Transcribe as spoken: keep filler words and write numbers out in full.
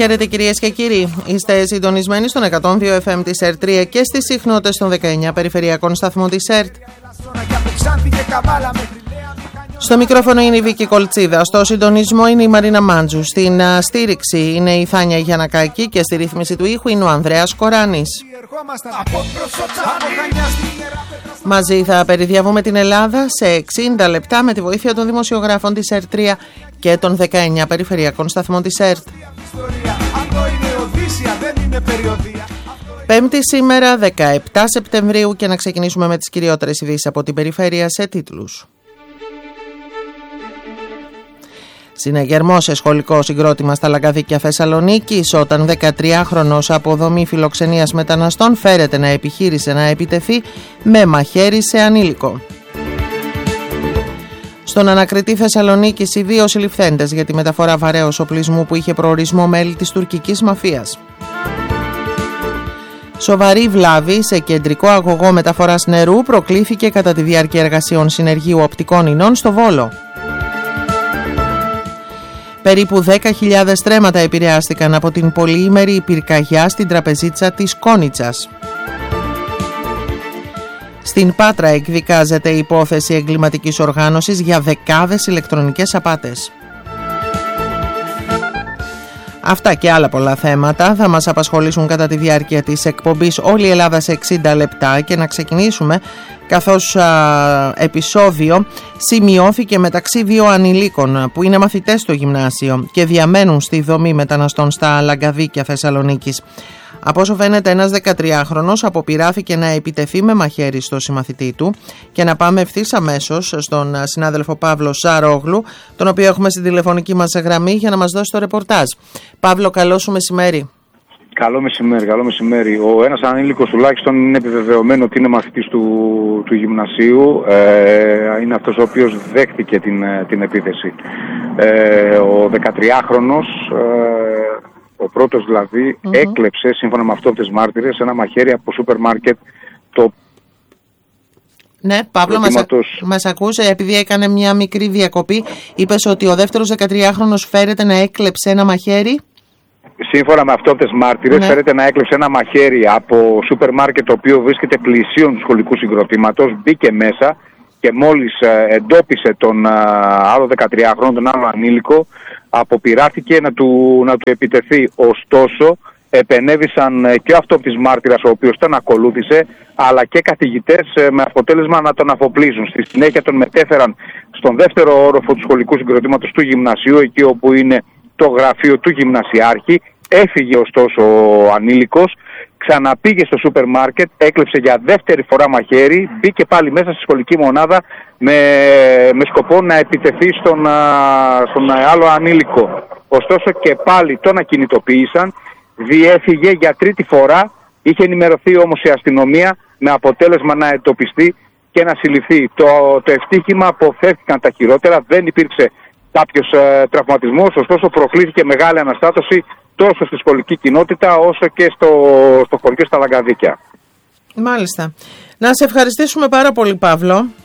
Χαίρετε κυρίες και κύριοι. Είστε συντονισμένοι στον εκατόν δύο εφ εμ της ΕΡΤ τρία και στις συχνότητες των δεκαεννιά περιφερειακών σταθμών της ΕΡΤ. Στο μικρόφωνο είναι η Βίκη Κολτσίδα, στο συντονισμό είναι η Μαρίνα Μάντζου, στην στήριξη είναι η Θάνια Γιαννακάκη και στη ρύθμιση του ήχου είναι ο Ανδρέας Κοράνης. Μαζί θα περιδιαβούμε την Ελλάδα σε εξήντα λεπτά με τη βοήθεια των δημοσιογράφων της ΕΡΤ τρία και των δεκαεννιά περιφερειακών σταθμών της ΕΡΤ. Πέμπτη σήμερα, δεκαεπτά Σεπτεμβρίου, και να ξεκινήσουμε με τις κυριότερες ειδήσεις από την περιφέρεια σε τίτλους. Συνεγερμό σε σχολικό συγκρότημα στα Λαγκαδίκια Θεσσαλονίκης, όταν δεκατριάχρονος από δομή φιλοξενίας μεταναστών φέρεται να επιχείρησε να επιτεθεί με μαχαίρι σε ανήλικο. Στον Ανακριτή Θεσσαλονίκης, οι δύο συλληφθέντες για τη μεταφορά βαρέως οπλισμού που είχε προορισμό μέλη της τουρκικής μαφίας. Σοβαρή βλάβη σε κεντρικό αγωγό μεταφοράς νερού προκλήθηκε κατά τη διάρκεια εργασιών συνεργείου οπτικών ινών στο Βόλο. Περίπου δέκα χιλιάδες στρέμματα επηρεάστηκαν από την πολυήμερη πυρκαγιά στην τραπεζίτσα της Κόνιτσας. Στην Πάτρα εκδικάζεται η υπόθεση εγκληματικής οργάνωσης για δεκάδες ηλεκτρονικές απάτες. Αυτά και άλλα πολλά θέματα θα μας απασχολήσουν κατά τη διάρκεια της εκπομπής Όλη η Ελλάδα σε εξήντα λεπτά, και να ξεκινήσουμε καθώς α, επεισόδιο σημειώθηκε μεταξύ δύο ανηλίκων που είναι μαθητές στο γυμνάσιο και διαμένουν στη δομή μεταναστών στα Λαγκαδίκια Θεσσαλονίκης. Από όσο φαίνεται, ένας δεκατριάχρονος αποπειράθηκε να επιτεθεί με μαχαίρι στο συμμαθητή του, και να πάμε ευθύς αμέσως στον συνάδελφο Παύλο Σαρόγλου, τον οποίο έχουμε στην τηλεφωνική μας γραμμή για να μας δώσει το ρεπορτάζ. Παύλο, καλό σου μεσημέρι. Καλό μεσημέρι, καλό μεσημέρι. Ο ένας ανήλικος τουλάχιστον είναι επιβεβαιωμένο ότι είναι μαθητής του, του γυμνασίου. Ε, είναι αυτός ο οποίος δέχτηκε την, την επίθεση. Ε, ο δεκατριάχρονος... Ε, Ο πρώτος δηλαδή mm-hmm. έκλεψε, σύμφωνα με αυτόπτες μάρτυρες, ένα μαχαίρι από σούπερ μάρκετ. Το ναι, Παύλο, προτιματος... μας, μας ακούσε, επειδή έκανε μια μικρή διακοπή. Είπες ότι ο δεύτερος δεκατριάχρονος φέρεται να έκλεψε ένα μαχαίρι. Σύμφωνα με αυτόπτες μάρτυρες, ναι. φέρεται να έκλεψε ένα μαχαίρι από σούπερ μάρκετ, το οποίο βρίσκεται πλησίον του σχολικού συγκροτήματος. Μπήκε μέσα και μόλις εντόπισε τον άλλο δεκατριάχρονο, τον άλλο ανήλικο, αποπειράθηκε να του, να του επιτεθεί. Ωστόσο, επενέβησαν και ο αυτόπτης μάρτυρας, ο οποίος τον ακολούθησε, αλλά και καθηγητές, με αποτέλεσμα να τον αφοπλίζουν. Στη συνέχεια τον μετέφεραν στον δεύτερο όροφο του σχολικού συγκροτήματος του γυμνασίου, εκεί όπου είναι το γραφείο του γυμνασιάρχη. Έφυγε ωστόσο ο ανήλικος, ξαναπήγε στο σούπερ μάρκετ, έκλεψε για δεύτερη φορά μαχαίρι, μπήκε πάλι μέσα στη σχολική μονάδα με, με σκοπό να επιτεθεί στον, στον άλλο ανήλικο. Ωστόσο και πάλι τον ακινητοποίησαν, διέφυγε για τρίτη φορά, είχε ενημερωθεί όμως η αστυνομία, με αποτέλεσμα να εντοπιστεί και να συλληφθεί. Το, το ευτύχημα, αποφεύθηκαν τα χειρότερα, δεν υπήρξε κάποιος ε, τραυματισμός, ωστόσο προκλήθηκε μεγάλη αναστάτωση τόσο στη σχολική κοινότητα όσο και στο, στο χωριό στα Λαγκαδίκια. Μάλιστα. Να σε ευχαριστήσουμε πάρα πολύ, Παύλο.